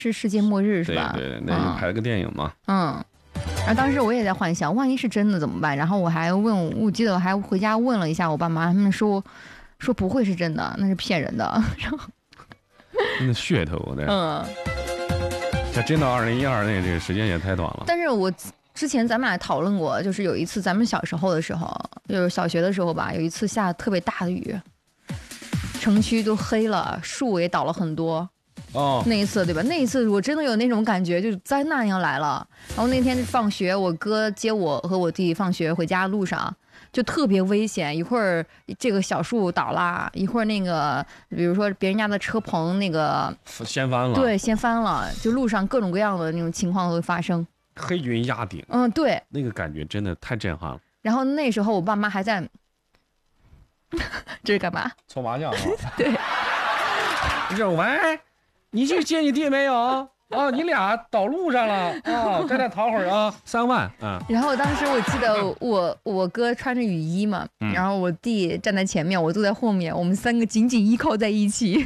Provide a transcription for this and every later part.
是世界末日是吧？ 对，那就拍了个电影嘛。 然后当时我也在幻想，万一是真的怎么办？然后我记得我还回家问了一下我爸妈，他们说不会是真的，那是骗人的。然后那噱头的。这真到2012那这个时间也太短了。 但是我之前咱们俩讨论过，就是有一次咱们小时候的时候，就是小学的时候吧，有一次下特别大的雨，城区都黑了，树也倒了很多。那一次对吧？那一次我真的有那种感觉，就是灾难要来了。然后那天放学，我哥接我和我弟放学回家的路上，就特别危险。一会儿这个小树倒啦，一会儿那个比如说别人家的车棚那个掀翻了， 对，掀翻了，就路上各种各样的那种情况都会发生。 黑云压顶， 对， 那个感觉真的太震撼了。 然后那时候我爸妈还在，这是干嘛？ 搓麻将啊？ 对。 喂，你去接你弟没有？你俩倒路上了啊！在那躺会儿啊，3万啊。 然后当时我记得我哥穿着雨衣嘛，然后我弟站在前面，我坐在后面，我们3个紧紧依靠在一起。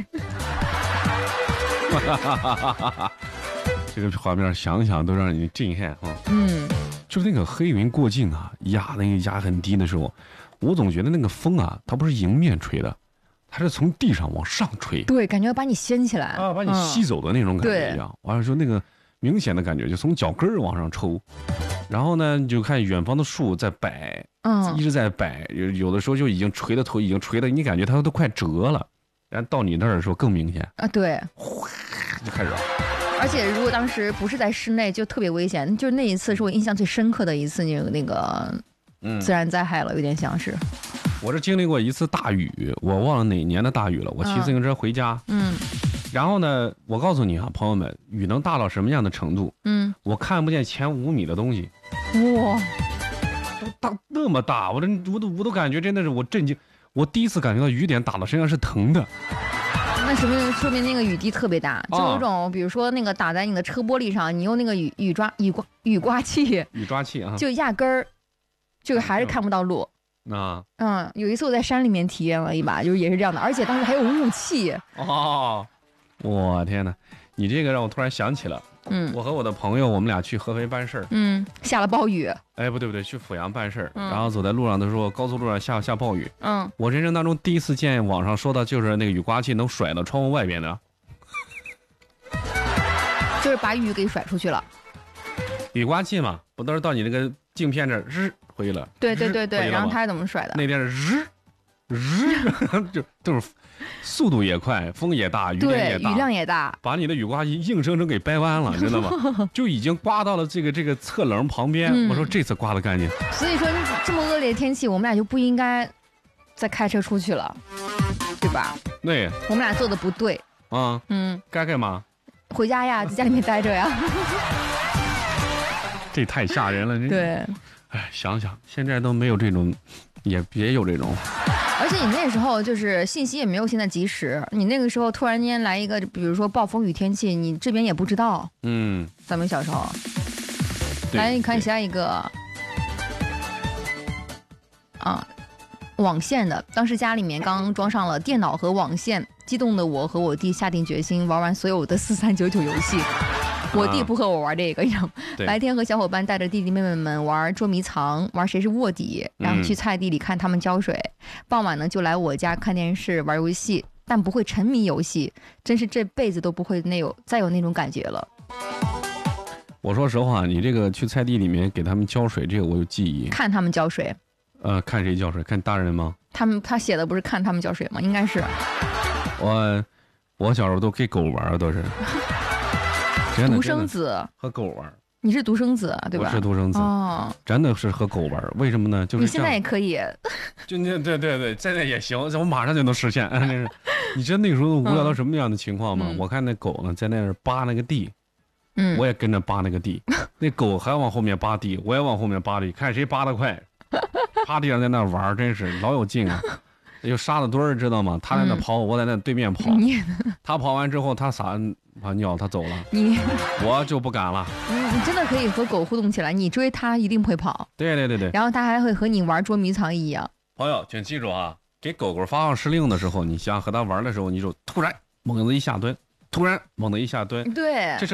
这个画面想想都让你震撼啊！就是那个黑云过境啊，那个压很低的时候，我总觉得那个风啊，它不是迎面吹的。它是从地上往上吹， 对，感觉要把你掀起来啊，把你吸走的那种感觉一样。完了说那个明显的感觉就从脚跟儿往上抽，然后呢你就看远方的树在摆，一直在摆，有的时候就已经垂的头已经垂的，你感觉它都快折了，然后到你那儿的时候更明显啊，对， 哗就开始了。 而且如果当时不是在室内，就特别危险。就那一次是我印象最深刻的一次那个自然灾害了，有点像是。 我是经历过一次大雨，我忘了哪年的大雨了。我骑自行车回家，然后呢，我告诉你啊，朋友们，雨能大到什么样的程度？我看不见前5米的东西， 哇， 大那么大，我都感觉真的是我震惊。我第一次感觉到雨点打到身上是疼的。 那说明那个雨滴特别大，就有种比如说那个打在你的车玻璃上，你用那个雨刮器，就压根儿就还是看不到路。有一次我在山里面体验了一把，就是也是这样的，而且当时还有雾气。 我天哪！你这个让我突然想起了，我和我的朋友，我们俩去合肥办事儿， 下了暴雨。 哎，不对，去阜阳办事儿，然后走在路上的时候，高速路上下暴雨。我人生当中第一次见网上说的就是那个雨刮器能甩到窗户外边的， 就是把雨给甩出去了。 雨刮器嘛，不都是到你那个镜片这儿回了？ 对，然后他是怎么甩的？ 那边是就都是速度也快，风也大，雨量也大， 把你的雨刮器硬生生给掰弯了，知道吗？就已经刮到了这个侧棱旁边。我说这次刮得干净。 所以说这么恶劣的天气，我们俩就不应该再开车出去了，对吧？ 对， 我们俩做的不对啊。该干嘛？ 回家呀，在家里面待着呀。 这太吓人了。 对， 哎，想想现在都没有这种，也别有这种。 而且你那时候就是信息也没有现在及时，你那个时候突然间来一个，比如说暴风雨天气，你这边也不知道。咱们小时候。来，你看下一个。网线的，当时家里面刚装上了电脑和网线，激动的我和我弟下定决心玩完所有的4399游戏。我弟不和我玩这个，你知道吗？白天和小伙伴带着弟弟妹妹们玩捉迷藏，玩谁是卧底，然后去菜地里看他们浇水。傍晚呢就来我家看电视玩游戏，但不会沉迷游戏，真是这辈子都不会再有那种感觉了。 我说实话，你这个去菜地里面给他们浇水，这个我有记忆。 看他们浇水？ 看谁浇水？看大人吗？ 他写的不是看他们浇水吗？应该是。 我小时候都给狗玩，都是。 独生子和狗玩。 你是独生子对吧？ 我是独生子。真的是和狗玩。为什么呢？就是你现在也可以。 就对，现在也行，我马上就能实现。你知道那个时候无聊到什么样的情况吗？我看那狗呢在那儿扒那个地，我也跟着扒那个地，那狗还往后面扒地，我也往后面扒地，看谁扒得快。趴地上在那玩，真是老有劲啊！有沙子堆儿，知道吗？他在那跑，我在那对面跑。他跑完之后，他把尿他走了，我就不敢了。 你真的可以和狗互动起来，你追它一定会跑。 对。 然后它还会和你玩捉迷藏一样。 朋友，请记住啊，给狗狗发号施令的时候，你想和它玩的时候，你就突然猛子一下蹲， 突然猛地一下蹲， 对， 这是